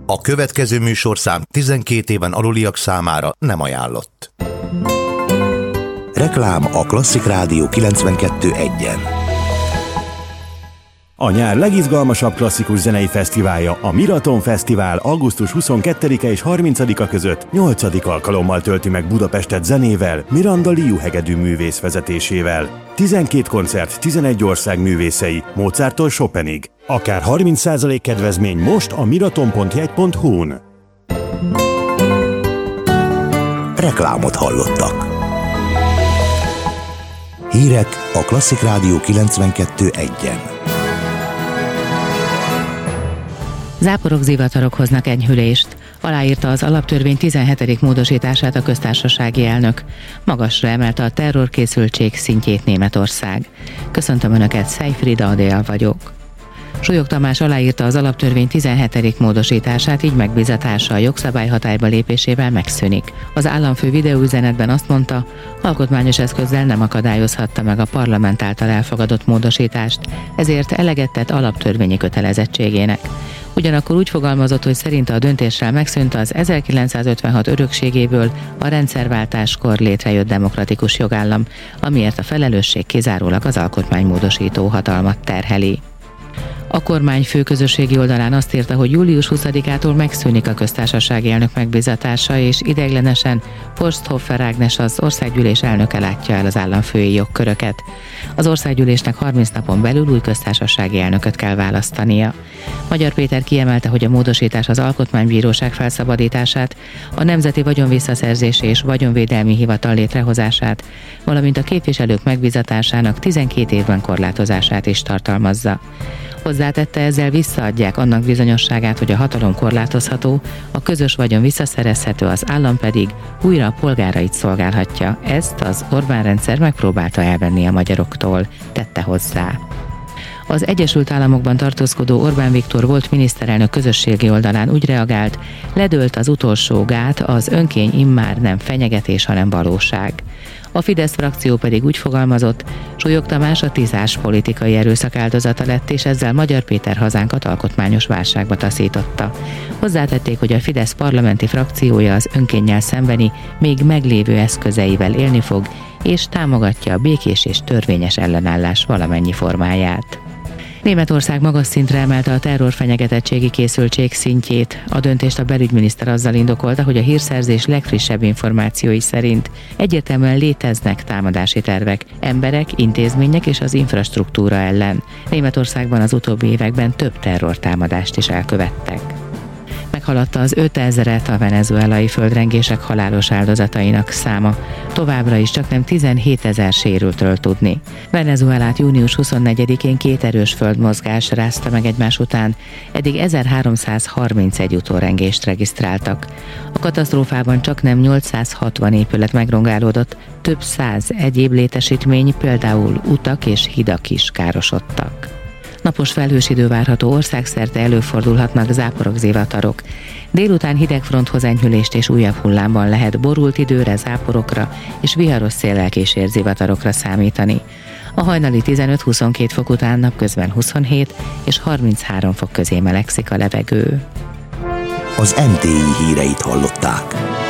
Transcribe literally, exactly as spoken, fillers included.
A következő műsorszám tizenkét éven aluliak számára nem ajánlott. Reklám a Klasszik Rádió kilencvenkettő egyen. A nyár legizgalmasabb klasszikus zenei fesztiválja, a Miraton Fesztivál augusztus huszonkettedike és harmincadika között nyolcadik alkalommal tölti meg Budapestet zenével, Miranda Liu hegedű művész vezetésével. tizenkét koncert, tizenegy ország művészei, Mozarttól Chopinig. Akár harminc százalék kedvezmény most a miraton pont jegy pont hu-n. Reklámot hallottak. Hírek a Klasszik Rádió kilencvenkettő egyen. Záporok, zivatarok hoznak enyhülést. Aláírta az alaptörvény tizenhetedik módosítását a köztársasági elnök. Magasra emelte a terrorkészültség szintjét Németország. Köszöntöm Önöket, Szejfrida Adél vagyok. Súlyog Tamás aláírta az alaptörvény tizenhetedik módosítását, így megbízatása a jogszabály hatályba lépésével megszűnik. Az államfő videóüzenetben azt mondta, alkotmányos eszközzel nem akadályozhatta meg a parlament által elfogadott módosítást, ezért eleget tett alaptörvényi kötelezettségének. Ugyanakkor úgy fogalmazott, hogy szerinte a döntéssel megszűnt az ezerkilencszázötvenhat örökségéből a rendszerváltáskor létrejött demokratikus jogállam, amiért a felelősség kizárólag az alkotmánymódosító hatalmat terheli. A kormány főközösségi oldalán azt írta, hogy július huszadikától megszűnik a köztársasági elnök megbízatása, és ideiglenesen Forsthofer Ágnes, az országgyűlés elnöke látja el az államfői jogköröket. Az országgyűlésnek harminc napon belül új köztársasági elnököt kell választania. Magyar Péter kiemelte, hogy a módosítás az Alkotmánybíróság felszabadítását, a Nemzeti Vagyonvisszaszerzési és Vagyonvédelmi Hivatal létrehozását, valamint a képviselők megbízatásának tizenkét évben korlátozását is tartalmazza. Hozzátette, ezzel visszaadják annak bizonyosságát, hogy a hatalom korlátozható, a közös vagyon visszaszerezhető, az állam pedig újra a polgárait szolgálhatja. Ezt az Orbán rendszer megpróbálta elvenni a magyaroktól, tette hozzá. Az Egyesült Államokban tartózkodó Orbán Viktor volt miniszterelnök közösségi oldalán úgy reagált, ledőlt az utolsó gát, az önkény immár nem fenyegetés, hanem valóság. A Fidesz frakció pedig úgy fogalmazott, Súlyog Tamás a tízás politikai erőszak áldozata lett, és ezzel Magyar Péter hazánkat alkotmányos válságba taszította. Hozzátették, hogy a Fidesz parlamenti frakciója az önkénnyel szembeni, még meglévő eszközeivel élni fog, és támogatja a békés és törvényes ellenállás valamennyi formáját. Németország magas szintre emelte a terrorfenyegetettségi készültség szintjét. A döntést a belügyminiszter azzal indokolta, hogy a hírszerzés legfrissebb információi szerint egyértelműen léteznek támadási tervek, emberek, intézmények és az infrastruktúra ellen. Németországban az utóbbi években több terrortámadást is elkövettek. Meghaladta az ötezret a venezuelai földrengések halálos áldozatainak száma. Továbbra is csaknem tizenhétezer sérültről tudni. Venezuelát június huszonnegyedikén két erős földmozgás rázta meg egymás után, eddig ezerháromszázharmincegy utórengést regisztráltak. A katasztrófában csaknem nyolcszázhatvan épület megrongálódott, több száz egyéb létesítmény, például utak és hidak is károsodtak. Napos felhős idő várható, országszerte előfordulhatnak záporok, zivatarok. Délután hidegfronthoz enyhülést és újabb hullámban lehet borult időre, záporokra és viharos széllel kísért zivatarokra számítani. A hajnali tizenöt-huszonkét fok után napközben huszonhét és harminchárom fok közé melegszik a levegő. Az em té i híreit hallották.